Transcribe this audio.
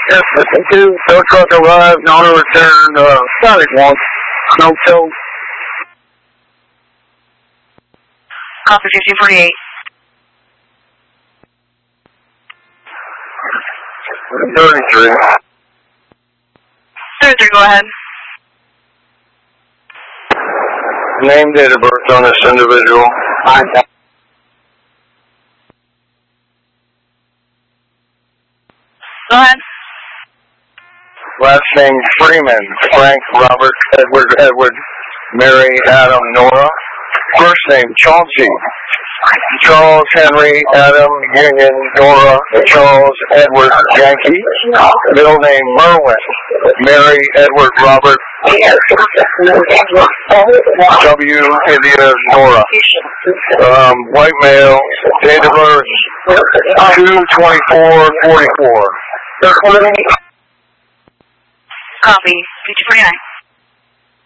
Yes, 52, tow truck arrived, non return, Sonic 1, no tow. Copy 1548. 33. 33, go ahead. Name, date of birth on this individual. Go ahead. Last name Freeman, Frank, Robert, Edward, Mary, Adam, Nora. First name Chauncey, Charles, Henry, Adam, Union, Nora, Charles, Edward, Yankee. Middle name Merwin, Mary, Edward, Robert, W, India, Nora. White male, date of birth 2/24/44. Copy 5249.